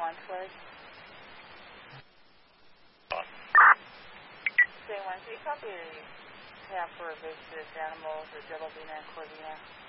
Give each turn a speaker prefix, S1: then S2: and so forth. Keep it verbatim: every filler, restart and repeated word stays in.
S1: one, please. Say one, can you copy the tab for visitors, animals, or Jellovina and Corvina?